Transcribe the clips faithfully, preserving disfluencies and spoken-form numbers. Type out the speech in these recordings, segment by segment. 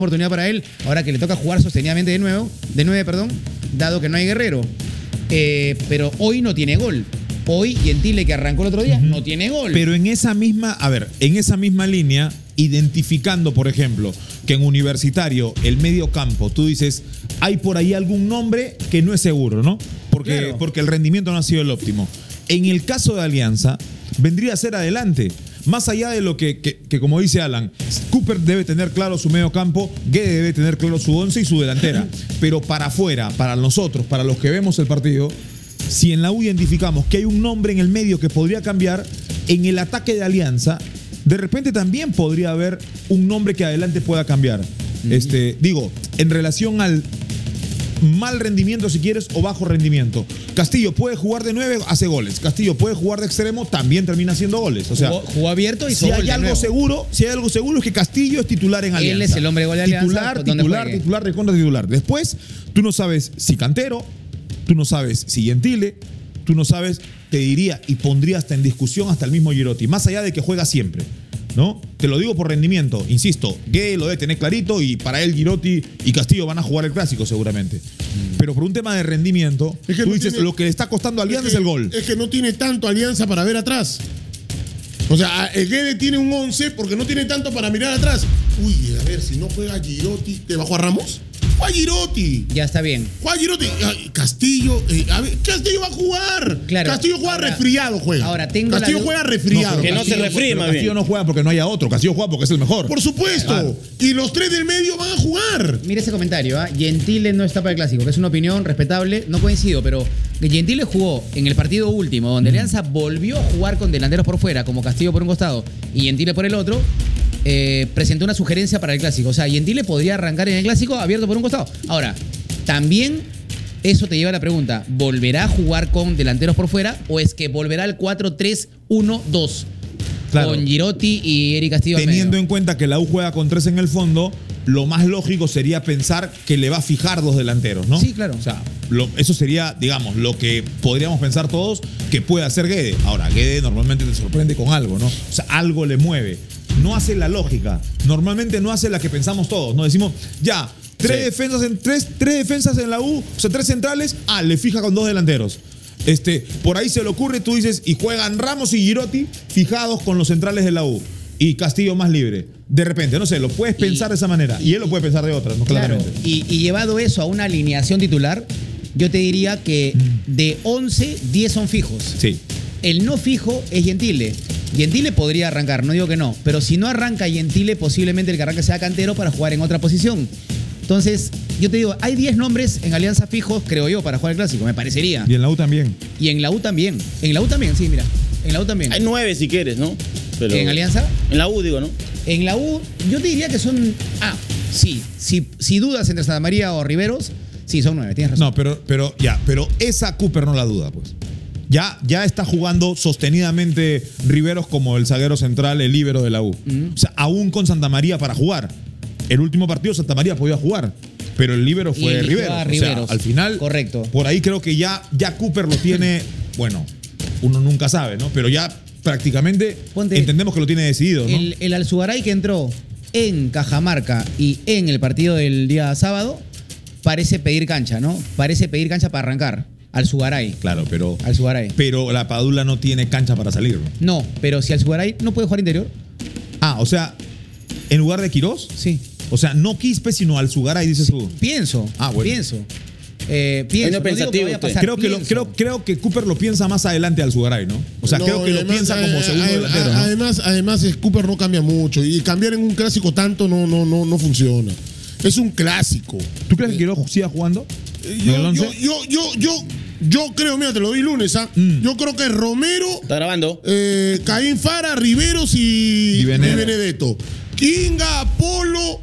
oportunidad para él, ahora que le toca jugar sostenidamente de nuevo, de nueve, perdón, dado que no hay Guerrero. Eh, pero hoy no tiene gol. Hoy Gentile, que arrancó el otro día, uh-huh. no tiene gol. Pero en esa misma, a ver, en esa misma línea, identificando, por ejemplo, que en Universitario, el medio campo, tú dices, hay por ahí algún nombre que no es seguro, ¿no? Porque, claro. porque el rendimiento no ha sido el óptimo. En el caso de Alianza, vendría a ser adelante. Más allá de lo que, que, que, como dice Alan, Cooper debe tener claro su medio campo, Guede debe tener claro su once y su delantera. Pero para afuera, para nosotros, para los que vemos el partido, si en la U identificamos que hay un nombre en el medio que podría cambiar, en el ataque de Alianza, de repente también podría haber un nombre que adelante pueda cambiar. Mm-hmm. Este, digo, en relación al mal rendimiento, si quieres, o bajo rendimiento. Castillo puede jugar de nueve, hace goles. Castillo puede jugar de extremo, también termina haciendo goles. O sea, jugó, jugó abierto y si hay algo nuevo. seguro, si hay algo seguro es que Castillo es titular en Alianza. Él es el hombre de gol de Alianza. Titular, titular, titular, de contra titular. Después, tú no sabes si Cantero, tú no sabes si Gentile, tú no sabes, te diría y pondría hasta en discusión hasta el mismo Girotti, más allá de que juega siempre, ¿no? Te lo digo por rendimiento, insisto, Guede lo debe tener clarito y para él Girotti y Castillo van a jugar el clásico seguramente. Mm. Pero por un tema de rendimiento, es que tú no dices, tiene, lo que le está costando a Alianza es, que, es el gol. Es que no tiene tanto Alianza para ver atrás. O sea, el Guede tiene un once porque no tiene tanto para mirar atrás. Uy, a ver, si no juega Girotti, ¿te bajó a Ramos? ¡Juega Girotti! Ya está bien. ¡Juega Girotti! Castillo, eh, a ver, Castillo va a jugar. Claro. Castillo juega ahora, resfriado, juega. Ahora, tengo Castillo la juega resfriado. No, que no Castillo, se resfríe, más bien. Castillo no juega porque no haya otro. Castillo juega porque es el mejor. Por supuesto. Claro. Y los tres del medio van a jugar. Mira ese comentario, ¿ah? ¿eh? Gentile no está para el clásico, que es una opinión respetable. No coincido, pero Gentile jugó en el partido último, donde mm. Alianza volvió a jugar con delanteros por fuera, como Castillo por un costado y Gentile por el otro. Eh, presentó una sugerencia para el clásico. O sea, Gentile podría arrancar en el clásico abierto por un costado. Ahora, también eso te lleva a la pregunta, ¿volverá a jugar con delanteros por fuera o es que volverá al cuatro tres uno dos? Claro. Con Girotti y Eric Castillo. Teniendo en cuenta que la U juega con tres en el fondo, lo más lógico sería pensar que le va a fijar dos delanteros, ¿no? Sí, claro. O sea, lo, eso sería, digamos, lo que podríamos pensar todos que puede hacer Guede. Ahora, Guede normalmente te sorprende con algo, ¿no? O sea, algo le mueve. No hace la lógica. Normalmente no hace la que pensamos todos. No decimos, ya, tres, sí. defensas en, tres, tres defensas en la U, o sea, tres centrales, ah, le fija con dos delanteros. Este, por ahí se le ocurre, tú dices, y juegan Ramos y Girotti fijados con los centrales de la U. Y Castillo más libre. De repente, no sé, lo puedes pensar y, de esa manera. Y, y él lo puede pensar de otra, ¿no? Claro, claramente. Y, y llevado eso a una alineación titular, yo te diría que de once, diez son fijos. Sí. El no fijo es Gentile. Gentile podría arrancar, no digo que no. Pero si no arranca Gentile, posiblemente el que arranque sea Cantero para jugar en otra posición. Entonces, yo te digo, hay diez nombres en Alianza fijos, creo yo, para jugar el clásico, me parecería. Y en la U también. Y en la U también. En la U también, sí, mira. En la U también. Hay nueve si quieres, ¿no? Pero ¿En Alianza? En la U, digo, ¿no? En la U, yo te diría que son... Ah, sí. Si, si dudas entre Santa María o Riveros, sí, son nueve, tienes razón. No, pero, pero ya, pero esa Cooper no la duda, pues. Ya, ya está jugando sostenidamente Riveros como el zaguero central, el líbero de la U. Mm. O sea, aún con Santa María para jugar. El último partido Santa María podía jugar, pero el líbero fue Riveros. Riveros. O sea, al final, correcto. Por ahí creo que ya, ya Cooper lo tiene, bueno, uno nunca sabe, ¿no? Pero ya prácticamente Ponte, entendemos que lo tiene decidido, ¿no? El, el Alzugaray que entró en Cajamarca y en el partido del día sábado parece pedir cancha, ¿no? Parece pedir cancha para arrancar. Alzugaray. Claro, pero. Alzugaray. Pero la Padula no tiene cancha para salir, ¿no? No, pero si Alzugaray no puede jugar interior. Ah, o sea, ¿en lugar de Quirós? Sí. O sea, no Quispe, sino Alzugaray, dices sí, tú. Pienso. Ah, bueno. Pienso. Eh, pienso. No pensativo, que vaya a pasar, creo, que lo, creo, creo que Cooper lo piensa más adelante Alzugaray, ¿no? O sea, no, creo que además, lo piensa como segundo a, delantero, ¿no? Además, además, Cooper no cambia mucho. Y cambiar en un clásico tanto no, no, no, no funciona. Es un clásico. ¿Tú crees que Quirós siga jugando? Yo, yo, yo, yo, yo, yo creo, mira, te lo di lunes, ¿ah? Mm. Yo creo que Romero. Está grabando. Eh, Caín Fara, Riveros y, y Benedetto. Kinga, Polo.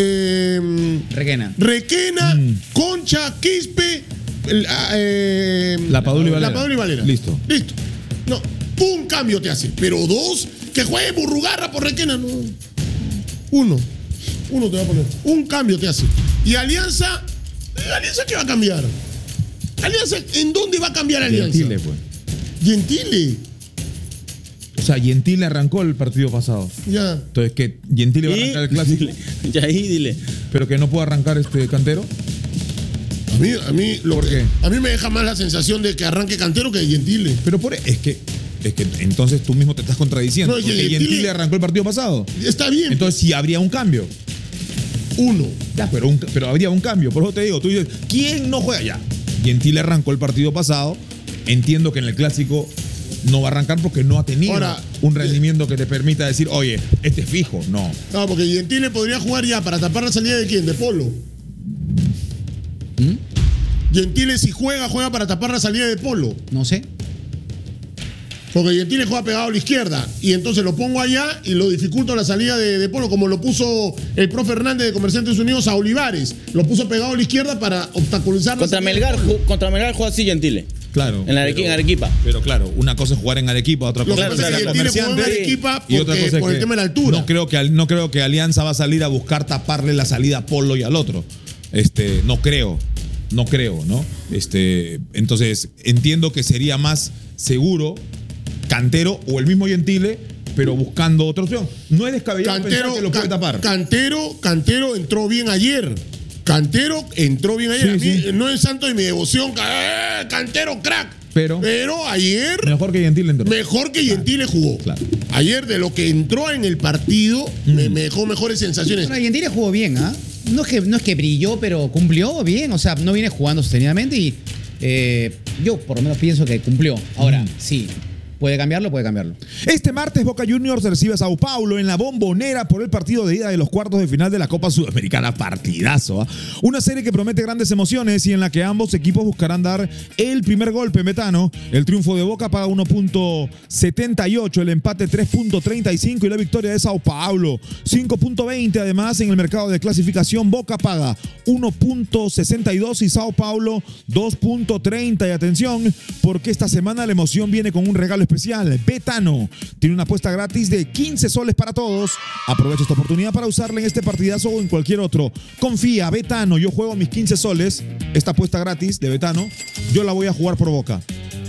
Eh, Requena. Requena, mm. Concha, Quispe. Eh, la Padula y Valera. La Padula y Valera. Listo. Listo. No, un cambio te hace. Pero dos, que juegue Burrugarra por Requena, no. Uno. Uno te va a poner. Un cambio te hace. Y Alianza. ¿Alianza qué va a cambiar? Alianza, ¿en dónde va a cambiar Alianza? Gentile, pues. Gentile. O sea, Gentile arrancó el partido pasado. Ya. Entonces, ¿que Gentile va a arrancar el clásico? Dile, ya ahí dile. ¿Pero que no puede arrancar este Cantero? A mí, a mí, lo ¿Por que- qué? a mí me deja más la sensación de que arranque Cantero que Gentile. Pero por es que, es que entonces tú mismo te estás contradiciendo. No, es que porque Gentile- Gentile arrancó el partido pasado. Está bien. Entonces sí habría un cambio. Uno. Ya, pero, un- pero habría un cambio. Por eso te digo, tú dices, ¿quién no juega ya? Gentile arrancó el partido pasado. Entiendo que en el clásico no va a arrancar porque no ha tenido Ahora, un rendimiento que te permita decir, oye, este es fijo. No. No, porque Gentile podría jugar ya para tapar la salida de quién, de Polo. ¿Mm? Gentile si juega, juega para tapar la salida de Polo. No sé. Porque Gentile juega pegado a la izquierda. Y entonces lo pongo allá y lo dificulto la salida de, de Polo, como lo puso el profe Hernández de Comerciantes Unidos a Olivares. Lo puso pegado a la izquierda para obstaculizar la Contra salida Melgar, de Polo. ju- contra Melgar juega así Gentile. Claro. En, la Arequi- pero- en Arequipa. Pero claro, una cosa es jugar en Arequipa, otra Lo cosa que es pasa es jugar que en Gentile jugó en Comerciantes. Arequipa Y otra porque- cosa es por el que tema de la altura. No creo, que, no creo que Alianza va a salir a buscar taparle la salida a Polo y al otro. Este, no creo. No creo, ¿no? Este, entonces, entiendo que sería más seguro Cantero o el mismo Gentile, pero buscando otra opción. No es descabellado pensar Cantero, que lo puede Ca- tapar. Cantero, Cantero entró bien ayer. Cantero entró bien ayer. Sí, A mí sí. no es santo de mi devoción. ca- eh, Cantero crack. Pero- Pero ayer Mejor que Gentile entró. mejor que Gentile jugó. Claro. Ayer de lo que entró en el partido me, me dejó mejores sensaciones. Bueno, Gentile jugó bien, ¿ah? No, es que, no es que brilló, pero cumplió bien. O sea, no viene jugando sostenidamente y eh, yo por lo menos pienso que cumplió. Ahora, sí, puede cambiarlo, puede cambiarlo. Este martes Boca Juniors recibe a Sao Paulo en la Bombonera por el partido de ida de los cuartos de final de la Copa Sudamericana. Partidazo, ¿ah? Una serie que promete grandes emociones y en la que ambos equipos buscarán dar el primer golpe en Betano. El triunfo de Boca paga uno punto setenta y ocho, el empate tres punto treinta y cinco y la victoria de Sao Paulo cinco punto veinte. Además, en el mercado de clasificación Boca paga uno punto sesenta y dos y Sao Paulo dos punto treinta. Y atención, porque esta semana la emoción viene con un regalo especial. Betano tiene una apuesta gratis de quince soles para todos. Aprovecha esta oportunidad para usarla en este partidazo o en cualquier otro. Confía, Betano, yo juego mis quince soles. Esta apuesta gratis de Betano, yo la voy a jugar por Boca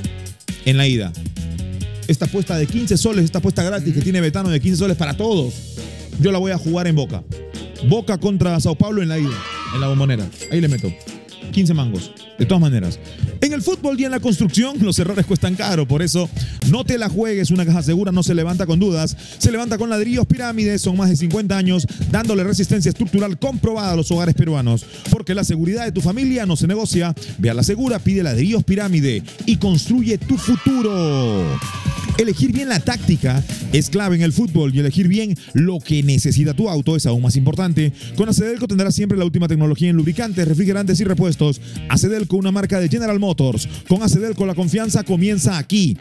en la ida. Esta apuesta de quince soles, esta apuesta gratis que tiene Betano de quince soles para todos, yo la voy a jugar en Boca. Boca contra Sao Paulo en la ida, en la Bombonera. Ahí le meto quince mangos. De todas maneras, en el fútbol y en la construcción los errores cuestan caro, por eso no te la juegues. Una caja segura no se levanta con dudas, se levanta con ladrillos Pirámides. Son más de cincuenta años dándole resistencia estructural comprobada a los hogares peruanos, porque la seguridad de tu familia no se negocia. Ve a la segura, pide ladrillos Pirámide y construye tu futuro. Elegir bien la táctica es clave en el fútbol y elegir bien lo que necesita tu auto es aún más importante. Con Acedelco tendrás siempre la última tecnología en lubricantes, refrigerantes y repuestos. Acedelco, una marca de General Motors. Con Acedelco la confianza comienza aquí.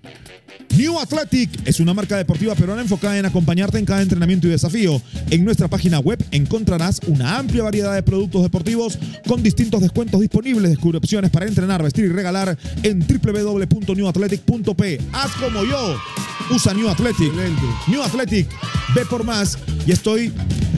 New Athletic es una marca deportiva peruana enfocada en acompañarte en cada entrenamiento y desafío. En nuestra página web encontrarás una amplia variedad de productos deportivos con distintos descuentos disponibles. Descubre opciones para entrenar, vestir y regalar en w w w punto new athletic punto p. Haz como yo. Usa New Athletic. Excelente. New Athletic. Ve por más. Y estoy...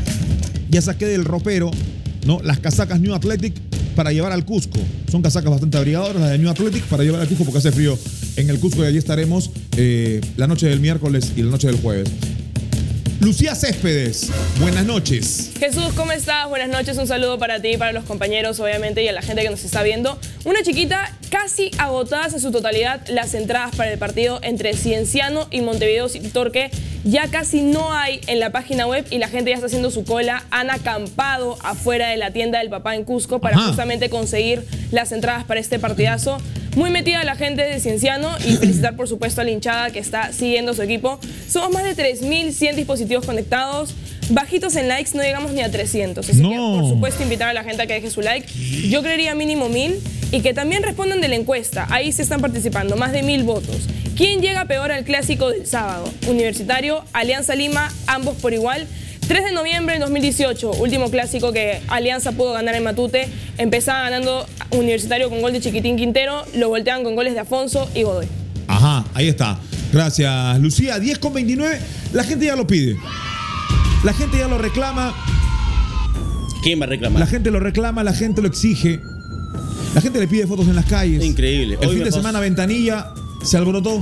Ya saqué del ropero, ¿no? Las casacas New Athletic para llevar al Cusco. Son casacas bastante abrigadoras, las de New Athletic, para llevar al Cusco porque hace frío en el Cusco y allí estaremos eh, la noche del miércoles y la noche del jueves. Lucía Céspedes, buenas noches. Jesús, ¿cómo estás? Buenas noches, un saludo para ti, para los compañeros, obviamente, y a la gente que nos está viendo. Una chiquita, casi agotadas en su totalidad las entradas para el partido entre Cienciano y Montevideo City Torque. Ya casi no hay en la página web y la gente ya está haciendo su cola. Han acampado afuera de la tienda del papá en Cusco para Ajá. justamente conseguir las entradas para este partidazo. Muy metida la gente de Cienciano y felicitar por supuesto a la hinchada que está siguiendo su equipo. Somos más de tres mil cien dispositivos conectados. Bajitos en likes, no llegamos ni a trescientos. Así No. que por supuesto invitar a la gente a que deje su like. Yo creería mínimo mil y que también respondan de la encuesta. Ahí se están participando, más de mil votos. ¿Quién llega peor al clásico del sábado? Universitario, Alianza Lima, ambos por igual. tres de noviembre de dos mil dieciocho, último clásico que Alianza pudo ganar en Matute. Empezaba ganando Universitario con gol de Chiquitín Quintero, lo volteaban con goles de Afonso y Godoy. Ajá, ahí está. Gracias, Lucía. diez con veintinueve, la gente ya lo pide. La gente ya lo reclama. ¿Quién va a reclamar? La gente lo reclama, la gente lo exige. La gente le pide fotos en las calles. Increíble. El Hoy fin me de pasó- semana Ventanilla se alborotó.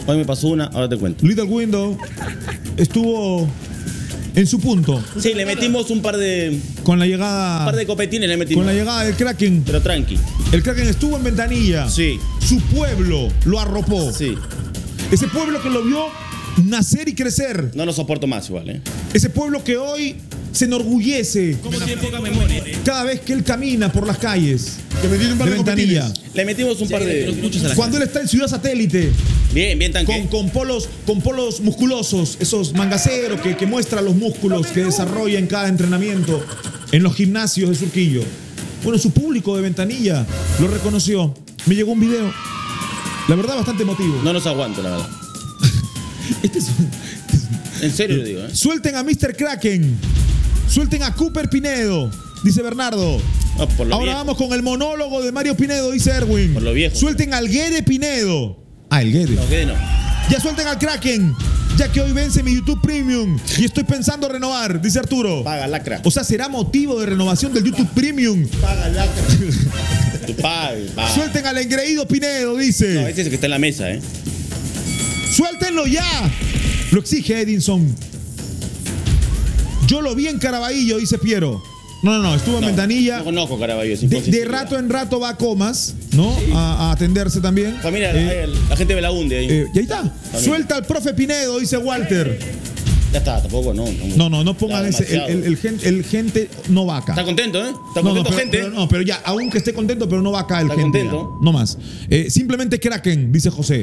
Hoy me pasó una, ahora te cuento. Little Window estuvo en su punto Sí, le metimos un par de, con la un llegada par de copetines, le metimos. con la llegada del Kraken. Pero tranqui. El Kraken estuvo en Ventanilla. Sí. Su pueblo lo arropó. Sí. Ese pueblo que lo vio nacer y crecer. No lo soporto más igual, ¿eh? Ese pueblo que hoy se enorgullece ¿Cómo tiene poca memoria? cada vez que él camina por las calles Que me tiene un par de de Ventanilla. copetines. Le metimos un par de. Cuando él está en Ciudad Satélite, Bien, bien tanque. con, con, polos, con polos musculosos, esos mangaceros que, que muestran los músculos que desarrolla en cada entrenamiento en los gimnasios de Surquillo. Bueno, su público de Ventanilla lo reconoció. Me llegó un video, la verdad, bastante emotivo. No nos aguanto, la verdad. Este es un- En serio lo digo, ¿eh? Suelten a mister Kraken. Suelten a Cooper Pinedo, dice Bernardo. Ah, por lo Ahora viejo. vamos con el monólogo de Mario Pinedo, dice Erwin. Por lo viejo. Suelten al Guede Pinedo. Ah, el Guede. No, que no. Ya suelten al Kraken, ya que hoy vence mi YouTube Premium y estoy pensando renovar, dice Arturo. Paga lacra. O sea, será motivo de renovación del YouTube Premium. Paga lacra. Tu pague, paga. Suelten al engreído Pinedo, dice. No, ese es el que está en la mesa, ¿eh? ¡Suéltenlo ya! Lo exige Edinson. Yo lo vi en Caraballo, dice Piero. No, no, no, estuvo en No, Ventanilla. No conozco Caraballo. es De, imposible. de rato en rato va a comas, ¿no? A, a atenderse también. Familia, Eh, la, la gente de la hunde ahí. eh, y ahí está. Suelta al profe Pinedo, dice Walter. Ya está, tampoco, no. No, no, no pongan Ya, ese. El, demasiado. el- el gen- el gente no va acá. Está contento, ¿eh? Está No, no, contento, pero, gente. pero no, pero ya, aunque esté contento, pero no va acá el Está gente. contento. ya. No más. Eh, simplemente Kraken, dice José.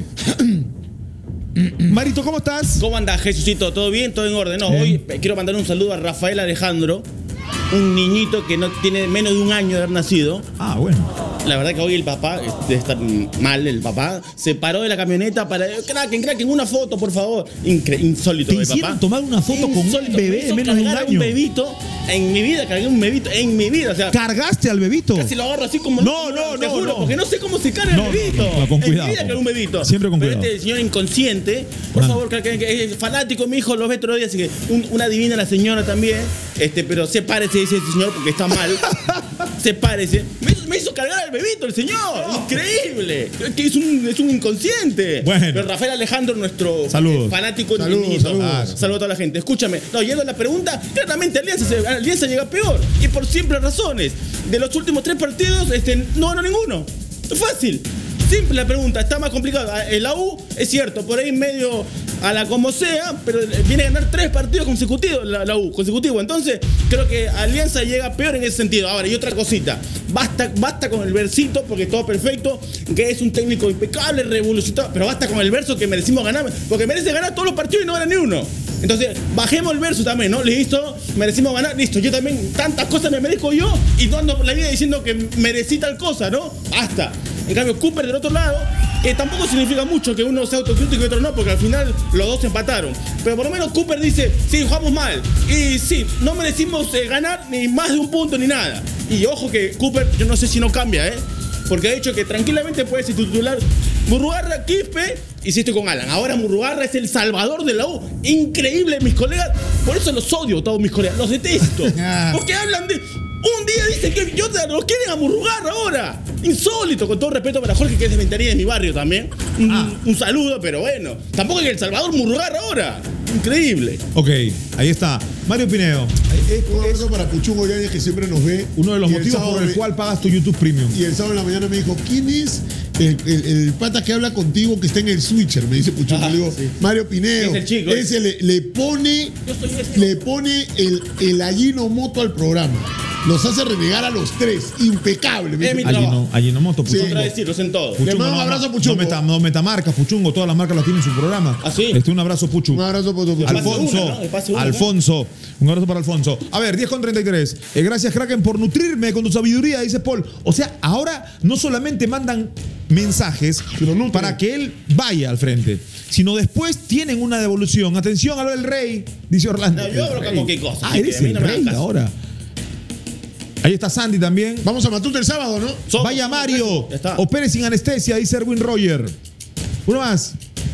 Marito, ¿cómo estás? ¿Cómo anda, Jesucito? ¿Todo bien? ¿Todo en orden? No, Bien. hoy eh, quiero mandar un saludo a Rafael Alejandro, un niñito que no tiene menos de un año de haber nacido. Ah, bueno. La verdad que hoy el papá, eh, debe estar mal el papá, se paró de la camioneta para... Kraken, Kraken, una foto, por favor. Incre- insólito ¿Te el hicieron papá. tomar una foto con un Insólito. bebé Me de hizo menos de un cargar a año? bebito. En mi vida cargué un bebito, en mi vida. O sea, ¿Cargaste al bebito? casi lo agarro así como... No, no, te no, juro, no. porque no sé cómo se carga No, el bebito. no, no, con En cuidado. mi vida cargué un bebito. Siempre con Pero cuidado. este señor inconsciente, por Ah. favor, Kraken, que es fanático, mi hijo lo ve todos los días, así que un- una divina la señora también, este, pero sepárese, dice ese señor, porque está mal. Sepárese. Me, hizo- me hizo cargar al bebito el señor. Increíble. Es que es un, es un inconsciente. Bueno. Pero Rafael Alejandro, nuestro Saludos. eh, fanático Saludos, niñito. saludos. Ah, saludos a toda la gente. Escúchame. No, yendo a la pregunta, claramente Alianza, se- Alianza llega peor. Y por simples razones. De los últimos tres partidos, este, no ganó ninguno. Es fácil. Simple la pregunta, está más complicado. El la U, es cierto, por ahí medio a la como sea, pero viene a ganar tres partidos consecutivos la, la U, consecutivo. Entonces, creo que Alianza llega peor en ese sentido. Ahora, y otra cosita, basta, basta con el versito, porque todo perfecto, que es un técnico impecable, revolucionario, pero basta con el verso que merecimos ganar, porque merece ganar todos los partidos y no gana ni uno. Entonces, bajemos el verso también, ¿no? Listo, merecimos ganar, listo. Yo también, tantas cosas me merezco yo y no ando por la vida diciendo que merecí tal cosa, ¿no? Basta. En cambio, Cooper del otro lado, que tampoco significa mucho que uno sea autocrítico y otro no, porque al final los dos empataron. Pero por lo menos Cooper dice, sí, jugamos mal. Y sí, no merecimos eh, ganar ni más de un punto ni nada. Y ojo que Cooper, yo no sé si no cambia, ¿eh? Porque ha dicho que tranquilamente puede ser titular Murrugarra, Quispe y si estoy con Alan. Ahora Murrugarra es el salvador de la U. Increíble, mis colegas. Por eso los odio, todos mis colegas. Los detesto. Porque hablan de... Un día dicen que yo los quieren amurrugar ahora. Insólito, con todo respeto para Jorge, que es de Ventanilla de mi barrio también. Un, Ah. un saludo, pero bueno. Tampoco es que El Salvador murrugar ahora. Increíble. Ok, ahí está. Mario Pinedo, es, Un es abrazo para Puchungo Yáñez, que siempre nos ve. uno de los Y el motivos sábado por el me- cual pagas tu YouTube Premium. Y el sábado en la mañana me dijo, ¿quién es el, el- el pata que habla contigo que está en el switcher? Me dice Puchungo. Ajá, Le digo, sí. Mario Pinedo. Es el chico, Ese le, le pone, Yo soy ese. le pone el, el Allino Moto al programa. Los hace renegar a los tres. Impecable. me Es mi dice. Allí no, trabajo. allí no moto, Sí. Puchungo. Contradecirlos en todo. Le mando un abrazo a Puchungo. No meta, no meta marcas, Puchungo. Todas las marcas las tienen en su programa. ¿Ah, sí? Este, un abrazo, Puchu. Un abrazo para tu Al- pase Alfonso, una, ¿no? Le pase una, Alfonso, un abrazo para Alfonso. A ver, diez con treinta y tres. Eh, gracias, Kraken, por nutrirme con tu sabiduría, dice Paul. O sea, ahora no solamente mandan mensajes para que él vaya al frente, sino después tienen una devolución. Atención a lo del rey, dice Orlando. No, yo El hablo rey. como qué cosa, Ah, así eres que a mí el no me rey hagan caso. ahora. Ahí está Sandy también. Vamos a Matute el sábado, ¿no? Somos- Vaya somos Mario, tres. Ya está. opere sin anestesia, dice Erwin Roger. Uno más.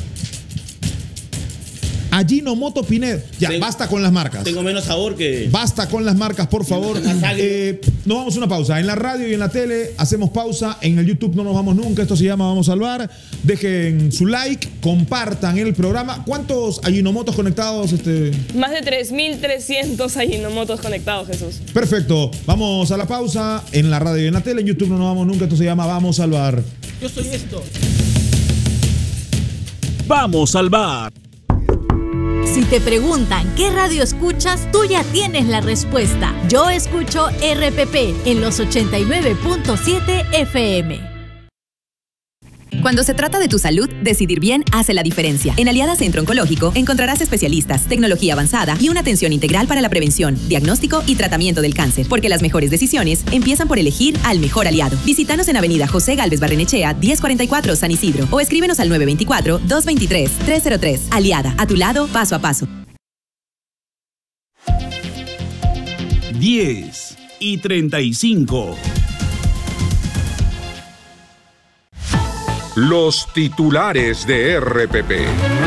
Allino Moto Pinedo. Ya, Tengo- basta con las marcas. Tengo menos sabor que. Basta con las marcas, por favor. Más agrio. Eh, nos vamos a una pausa. En la radio y en la tele hacemos pausa. En el YouTube no nos vamos nunca. Esto se llama Vamos a Salvar. Dejen su like, compartan el programa. ¿Cuántos Ajinomotos conectados? Este? Más de tres mil trescientos Ajinomotos conectados, Jesús. Perfecto. Vamos a la pausa. En la radio y en la tele. En YouTube no nos vamos nunca. Esto se llama Vamos a Salvar. Yo soy esto. Vamos al bar. Si te preguntan qué radio escuchas, tú ya tienes la respuesta. Yo escucho R P P en los ochenta y nueve punto siete F M. Cuando se trata de tu salud, decidir bien hace la diferencia. En Aliada Centro Oncológico encontrarás especialistas, tecnología avanzada y una atención integral para la prevención, diagnóstico y tratamiento del cáncer. Porque las mejores decisiones empiezan por elegir al mejor aliado. Visítanos en Avenida José Gálvez Barrenechea, diez cuarenta y cuatro, San Isidro. O escríbenos al nueve dos cuatro, dos dos tres, tres cero tres. Aliada, a tu lado, paso a paso. diez y treinta y cinco. Los titulares de R P P.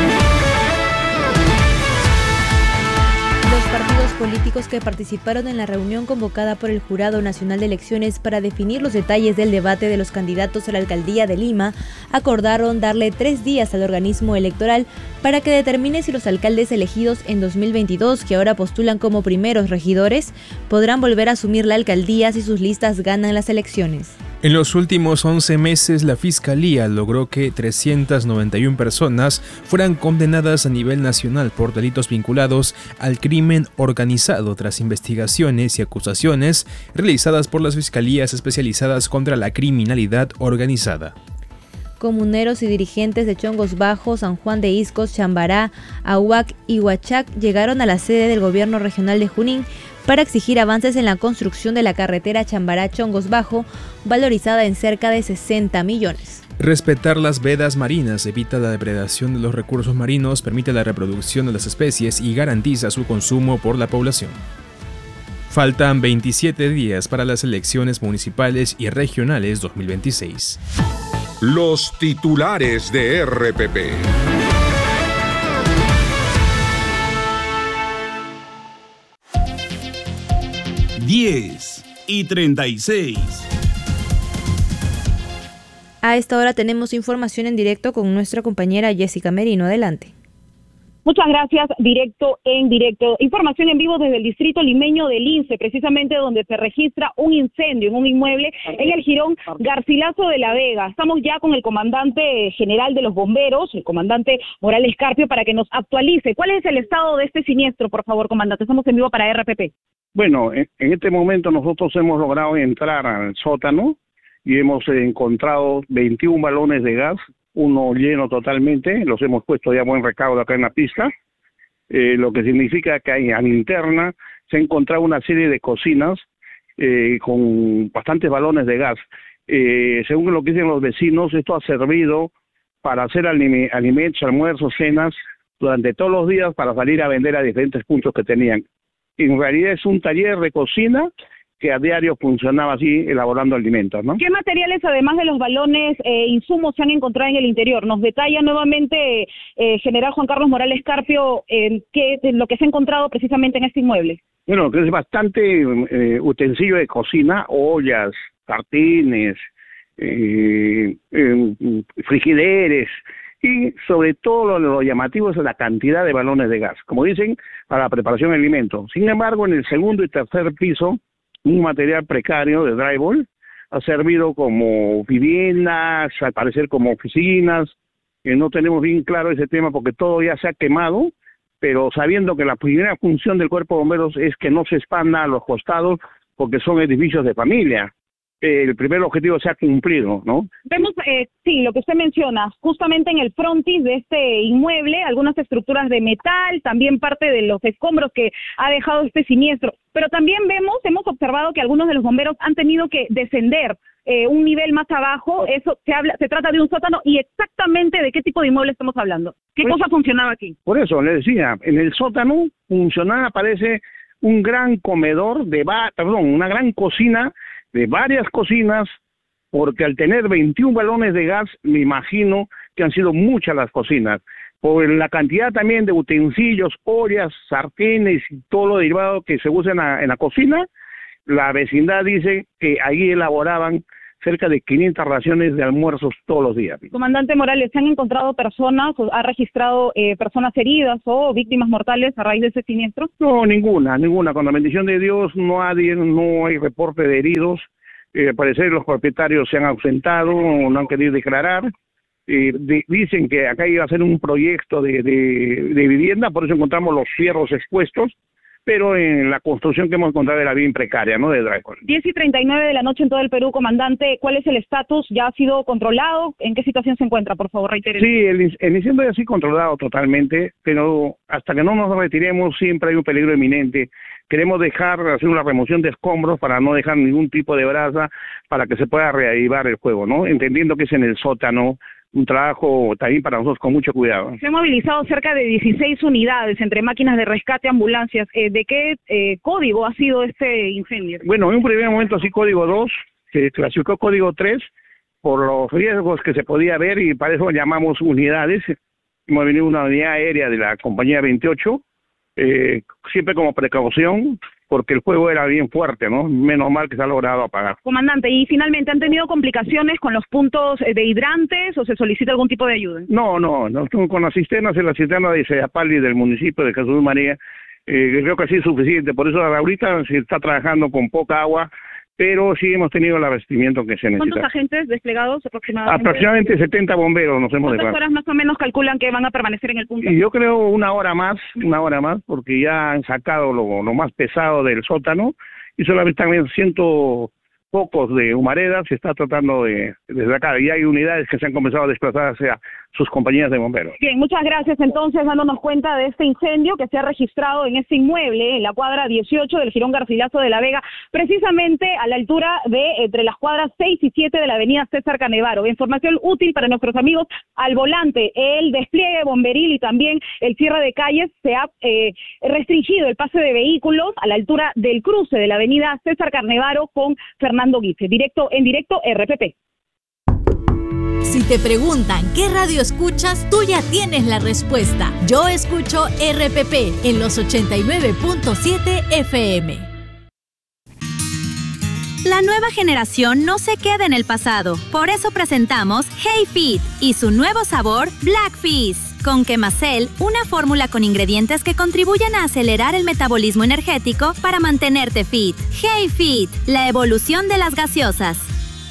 Los partidos políticos que participaron en la reunión convocada por el Jurado Nacional de Elecciones para definir los detalles del debate de los candidatos a la alcaldía de Lima acordaron darle tres días al organismo electoral para que determine si los alcaldes elegidos en dos mil veintidós, que ahora postulan como primeros regidores, podrán volver a asumir la alcaldía si sus listas ganan las elecciones. En los últimos once meses, la Fiscalía logró que trescientas noventa y una personas fueran condenadas a nivel nacional por delitos vinculados al crimen organizado tras investigaciones y acusaciones realizadas por las fiscalías especializadas contra la criminalidad organizada. Comuneros y dirigentes de Chongos Bajo, San Juan de Iscos, Chambará, Ahuac y Huachac llegaron a la sede del gobierno regional de Junín para exigir avances en la construcción de la carretera Chambará-Chongos Bajo, valorizada en cerca de sesenta millones. Respetar las vedas marinas evita la depredación de los recursos marinos, permite la reproducción de las especies y garantiza su consumo por la población. Faltan veintisiete días para las elecciones municipales y regionales dos mil veintiséis. Los titulares de R P P. diez y treinta y seis. A esta hora tenemos información en directo con nuestra compañera Jessica Merino. Adelante. Muchas gracias, directo en directo. Información en vivo desde el distrito limeño de Lince, precisamente donde se registra un incendio en un inmueble en el jirón Garcilaso de la Vega. Estamos ya con el comandante general de los bomberos, el comandante Morales Carpio, para que nos actualice. ¿Cuál es el estado de este siniestro, por favor, comandante? Estamos en vivo para R P P. Bueno, en este momento nosotros hemos logrado entrar al sótano y hemos encontrado veintiún balones de gas, uno lleno totalmente, los hemos puesto ya buen recaudo acá en la pista, eh, lo que significa que ahí, a la interna se ha encontrado una serie de cocinas eh, con bastantes balones de gas. Eh, según lo que dicen los vecinos, esto ha servido para hacer alime- alimentos, almuerzos, cenas durante todos los días para salir a vender a diferentes puntos que tenían. En realidad es un taller de cocina que a diario funcionaba así, elaborando alimentos, ¿no? ¿Qué materiales, además de los balones, eh, insumos se han encontrado en el interior? Nos detalla nuevamente eh, general Juan Carlos Morales Carpio eh, qué es lo que se ha encontrado precisamente en este inmueble. Bueno, que es bastante eh, utensilio de cocina, ollas, sartenes, eh, eh, frigideres, y sobre todo lo, lo llamativo es la cantidad de balones de gas, como dicen, para la preparación de alimentos. Sin embargo, en el segundo y tercer piso, un material precario de drywall ha servido como viviendas, al parecer como oficinas. Eh, no tenemos bien claro ese tema porque todo ya se ha quemado, pero sabiendo que la primera función del cuerpo de bomberos es que no se expanda a los costados porque son edificios de familia. Eh, el primer objetivo se ha cumplido, ¿no? Vemos, eh, sí, lo que usted menciona, justamente en el frontis de este inmueble, algunas estructuras de metal, también parte de los escombros que ha dejado este siniestro. Pero también vemos, hemos observado que algunos de los bomberos han tenido que descender eh, un nivel más abajo. Eso se habla, se trata de un sótano. ¿Y exactamente de qué tipo de inmueble estamos hablando? ¿Qué pues, cosa funcionaba aquí? Por eso, le decía, en el sótano funcionaba, parece, un gran comedor de, ba- perdón, una gran cocina de varias cocinas, porque al tener veintiún balones de gas, me imagino que han sido muchas las cocinas, por la cantidad también de utensilios, ollas, sartenes y todo lo derivado que se usa en la, en la cocina, la vecindad dice que ahí elaboraban cerca de quinientas raciones de almuerzos todos los días. Comandante Morales, ¿se han encontrado personas o ha registrado eh, personas heridas o víctimas mortales a raíz de ese siniestro? No, ninguna, ninguna. Con la bendición de Dios no hay, no hay reporte de heridos. Eh, al parecer los propietarios se han ausentado, no han querido declarar. Eh, de, dicen que acá iba a ser un proyecto de, de, de vivienda, por eso encontramos los fierros expuestos, pero en la construcción que hemos encontrado era bien precaria, ¿no? De Dracon. diez y treinta y nueve de la noche en todo el Perú, comandante, ¿cuál es el estatus? ¿Ya ha sido controlado? ¿En qué situación se encuentra? Por favor, reitere. Sí, el, el incendio ya ha sido controlado totalmente, pero hasta que no nos retiremos siempre hay un peligro inminente. Queremos dejar, hacer una remoción de escombros para no dejar ningún tipo de brasa para que se pueda reavivar el fuego, ¿no? Entendiendo que es en el sótano, un trabajo también para nosotros con mucho cuidado. Se han movilizado cerca de dieciséis unidades entre máquinas de rescate, ambulancias. Eh, ¿De qué eh, código ha sido este incendio? Bueno, en un primer momento sí código dos, se clasificó código tres por los riesgos que se podía ver y para eso llamamos unidades. Hemos venido una unidad aérea de la compañía veintiocho, eh, siempre como precaución, porque el fuego era bien fuerte, ¿no? Menos mal que se ha logrado apagar. Comandante, ¿y finalmente han tenido complicaciones con los puntos de hidrantes o se solicita algún tipo de ayuda? No, no, no con las cisternas, en la cisterna de Seapali del municipio de Jesús María, eh, creo que sí es suficiente, por eso ahorita se está trabajando con poca agua, pero sí hemos tenido el abastecimiento que se necesita. ¿Cuántos agentes desplegados aproximadamente? Aproximadamente setenta bomberos nos hemos ¿Cuántas horas más o menos calculan que van a permanecer en el punto? Y yo creo una hora más, una hora más, porque ya han sacado lo, lo más pesado del sótano y solamente también ciento pocos de humaredas se está tratando de, de sacar y hay unidades que se han comenzado a desplazar hacia sus compañías de bomberos. Bien, muchas gracias entonces dándonos cuenta de este incendio que se ha registrado en este inmueble en la cuadra dieciocho del Jirón Garcilaso de la Vega, precisamente a la altura de entre las cuadras seis y siete de la avenida César Canevaro. Información útil para nuestros amigos al volante, el despliegue bomberil y también el cierre de calles. Se ha eh, restringido el pase de vehículos a la altura del cruce de la avenida César Canevaro con Fernando Guice. Directo en directo R P P. Si te preguntan qué radio escuchas, tú ya tienes la respuesta. Yo escucho R P P en los ochenta y nueve punto siete F M. La nueva generación no se queda en el pasado. Por eso presentamos Hey Fit y su nuevo sabor Black Fizz. Con Quemacel, una fórmula con ingredientes que contribuyen a acelerar el metabolismo energético para mantenerte fit. Hey Fit, la evolución de las gaseosas.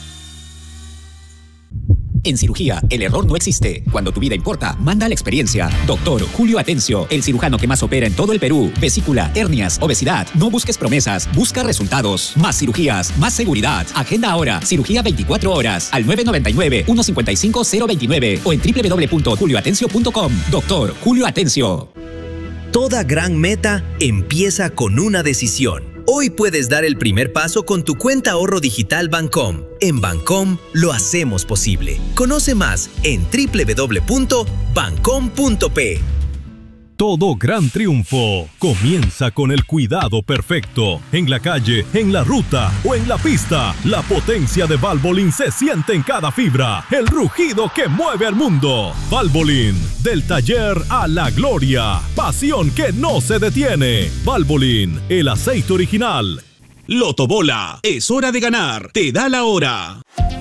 En cirugía, el error no existe. Cuando tu vida importa, manda la experiencia. Doctor Julio Atencio, el cirujano que más opera en todo el Perú. Vesícula, hernias, obesidad. No busques promesas, busca resultados. Más cirugías, más seguridad. Agenda ahora, cirugía veinticuatro horas, al nueve nueve nueve, uno cinco cinco, cero dos nueve o en doble u doble u doble u punto julio atencio punto com. Doctor Julio Atencio. Toda gran meta empieza con una decisión. Hoy puedes dar el primer paso con tu cuenta ahorro digital Bancom. En Bancom lo hacemos posible. Conoce más en doble u doble u doble u punto bancom punto pe. Todo gran triunfo comienza con el cuidado perfecto. En la calle, en la ruta o en la pista, la potencia de Valvoline se siente en cada fibra. El rugido que mueve al mundo. Valvoline, del taller a la gloria. Pasión que no se detiene. Valvoline, el aceite original. Lotobola, es hora de ganar. Te da la hora.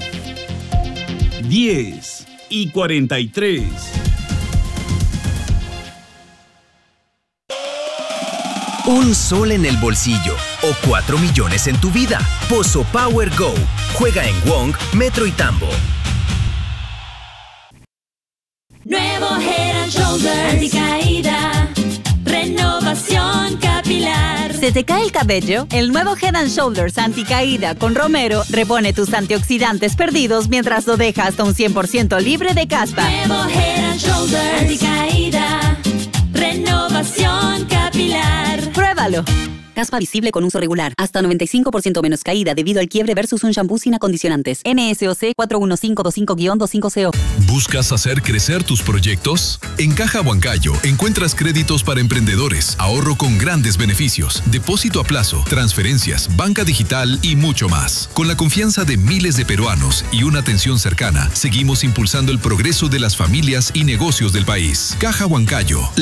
diez y cuarenta y tres. Un sol en el bolsillo o cuatro millones en tu vida. Pozo Power Go. Juega en Wong, Metro y Tambo. Nuevo Head and Shoulders anticaída, renovación capilar. ¿Se te cae el cabello? El nuevo Head and Shoulders anticaída con Romero repone tus antioxidantes perdidos mientras lo deja hasta un cien por ciento libre de caspa. Nuevo Head and Shoulders anticaída, renovación capilar. Pruébalo. Caspa visible con uso regular. Hasta noventa y cinco por ciento menos caída debido al quiebre versus un shampoo sin acondicionantes. N S O C cuatro uno cinco dos cinco guión veinticinco C O. ¿Buscas hacer crecer tus proyectos? En Caja Huancayo encuentras créditos para emprendedores, ahorro con grandes beneficios, depósito a plazo, transferencias, banca digital y mucho más. Con la confianza de miles de peruanos y una atención cercana, seguimos impulsando el progreso de las familias y negocios del país. Caja Huancayo,